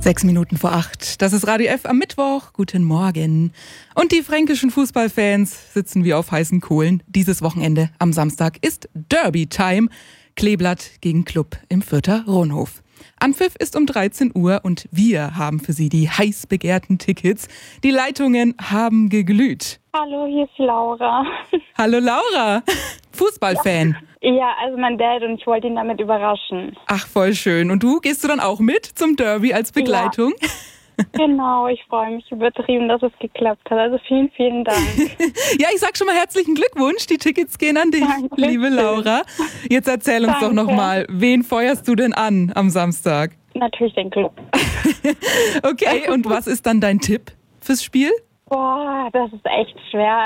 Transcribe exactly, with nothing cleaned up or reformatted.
Sechs Minuten vor acht. Das ist Radio F am Mittwoch. Guten Morgen. Und die fränkischen Fußballfans sitzen wie auf heißen Kohlen. Dieses Wochenende am Samstag ist Derby-Time. Kleeblatt gegen Club im Fürther Ronhof. Anpfiff ist um dreizehn Uhr und wir haben für Sie die heiß begehrten Tickets. Die Leitungen haben geglüht. Hallo, hier ist Laura. Hallo Laura, Fußballfan. Ja. ja, also mein Dad und ich wollte ihn damit überraschen. Ach, voll schön. Und du, gehst du dann auch mit zum Derby als Begleitung? Ja. Genau, ich freue mich übertrieben, dass es geklappt hat. Also vielen, vielen Dank. Ja, ich sag schon mal herzlichen Glückwunsch. Die Tickets gehen an dich, Danke. liebe Laura. Jetzt erzähl uns Danke. doch noch mal, wen feuerst du denn an am Samstag? Natürlich den Club. Okay, und was ist dann dein Tipp fürs Spiel? Boah, das ist echt schwer.